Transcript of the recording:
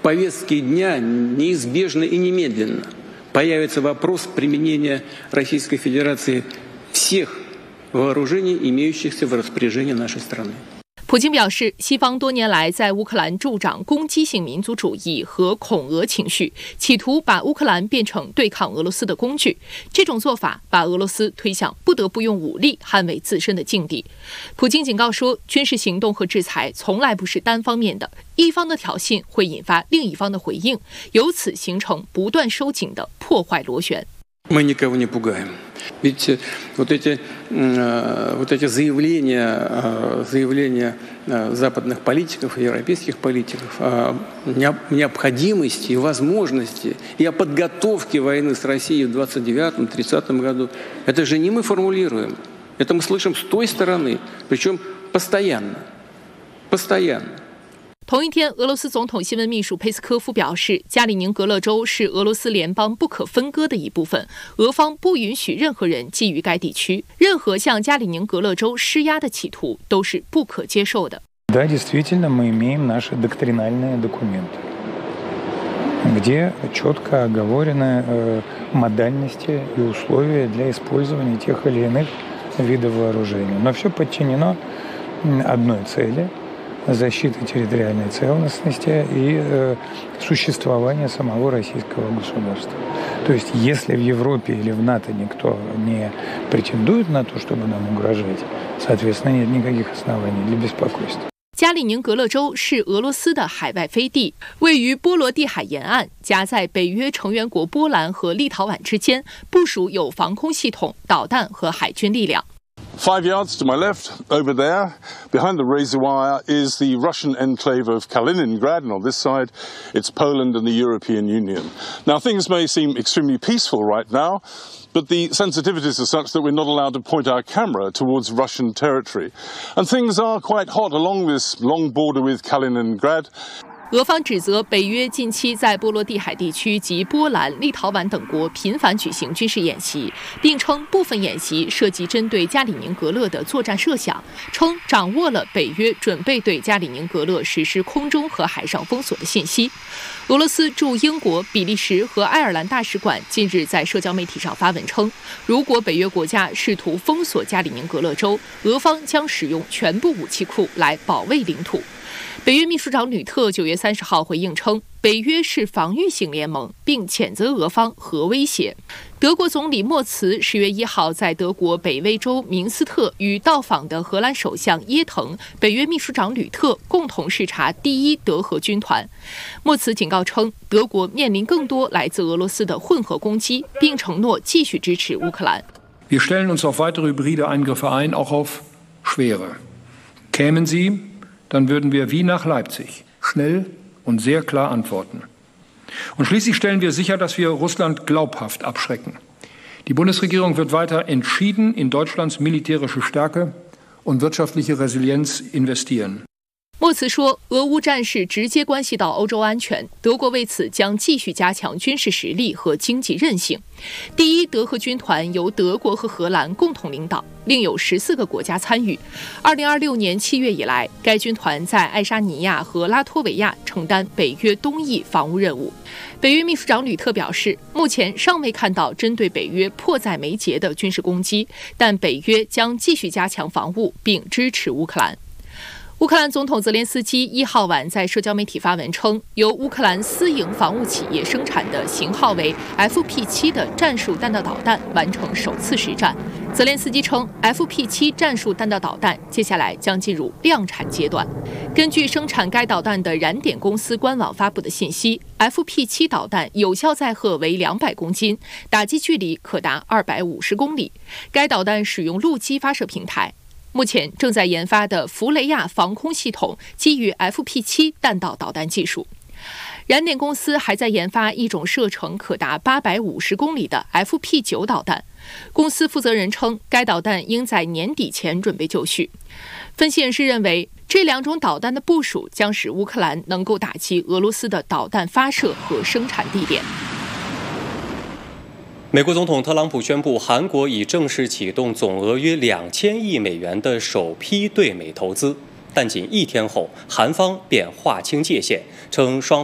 повестке дня неизбежно и немедленно появится вопрос применения Российской Федерации всех вооружений, имеющихся в распоряжении нашей страны。 普京表示，西方多年来在乌克兰助长攻击性民族主义和恐俄情绪，企图把乌克兰变成对抗俄罗斯的工具。这种做法把俄罗斯推向不得不用武力捍卫自身的境地。普京警告说，军事行动和制裁从来不是单方面的，一方的挑衅会引发另一方的回应，由此形成不断收紧的破坏螺旋。 Мы никого не пугаем. Ведь вот эти заявления западных политиков, европейских политиков о необходимости и возможности и о подготовке войны с Россией в 29-30 году, это же не мы формулируем, это мы слышим с той стороны, причем постоянно. 同一天，俄罗斯总统新闻秘书佩斯科夫表示，加里宁格勒州是俄罗斯联邦不可分割的一部分，俄方不允许任何人觊觎该地区，任何向加里宁格勒州施压的企图都是不可接受的。 Да, действительно, мы имеем наши доктринальные документы, где четко оговорены модальности и условия для использования тех или иных видов вооружений. Но все подчинено одной цели – защиты территориальной целостности и существования самого российского государства. То есть, если в Европе или в НАТО никто не претендует на то, чтобы нам угрожать, соответственно, нет никаких оснований для беспокойства. 加里宁格勒州是俄罗斯的海外飞地，位于波罗的海沿岸，夹在北约成员国波兰和立陶宛之间，部署有防空系统、导弹和海军力量。 5 yards to my left, over there, behind the razor wire, is the Russian enclave of Kaliningrad, and on this side, it's Poland and the European Union. Now, things may seem extremely peaceful right now, but the sensitivities are such that we're not allowed to point our camera towards Russian territory. And things are quite hot along this long border with Kaliningrad. 俄方指责北约近期在波罗的海地区及波兰、立陶宛等国频繁举行军事演习，并称部分演习涉及针对加里宁格勒的作战设想，称掌握了北约准备对加里宁格勒实施空中和海上封锁的信息。俄罗斯驻英国、比利时和爱尔兰大使馆近日在社交媒体上发文称，如果北约国家试图封锁加里宁格勒州，俄方将使用全部武器库来保卫领土。北约秘书长吕特9月30号回应称，北约是防御性联盟，并谴责俄方核威胁。德国总理默茨10月1号在德国北威州明斯特与到访的荷兰首相耶滕、北约秘书长吕特共同视察第1德荷军团。默茨警告称，德国面临更多来自俄罗斯的混合攻击，并承诺继续支持乌克兰。 Wir stellen uns auf weitere hybride Eingriffe ein, auch auf schwere. Kämen sie, dann würden wir wie nach Leipzig schnell und sehr klar antworten. Und schließlich stellen wir sicher, dass wir Russland glaubhaft abschrecken. Die Bundesregierung wird weiter entschieden in Deutschlands militärische Stärke und wirtschaftliche Resilienz investieren. 默茨说，俄乌战事直接关系到欧洲安全，德国为此将继续加强军事实力和经济韧性。第1德荷军团由德国和荷兰共同领导，另有14个国家参与。2026年7月以来，该军团在爱沙尼亚和拉脱维亚承担北约东翼防务任务。北约秘书长吕特表示，目前尚未看到针对北约迫在眉睫的军事攻击，但北约将继续加强防务并支持乌克兰。乌克兰总统泽连斯基1号晚在社交媒体发文称，由乌克兰私营防务企业生产的型号为 FP7 的战术弹道导弹完成首次实战。泽连斯基称 ，FP7 战术弹道导弹接下来将进入量产阶段。根据生产该导弹的燃点公司官网发布的信息 ，FP7 导弹有效载荷为200公斤，打击距离可达250公里。该导弹使用陆基发射平台。目前正在研发的弗雷亚防空系统基于 FP7 弹道导弹技术。燃点公司还在研发一种射程可达850公里的 FP9 导弹。公司负责人称，该导弹应在年底前准备就绪。分析人士认为，这2种导弹的部署将使乌克兰能够打击俄罗斯的导弹发射和生产地点。 美国总统特朗普宣布，韩国已正式启动总额约2000亿美元的首批对美投资，但仅1天后，韩方便划清界限，称双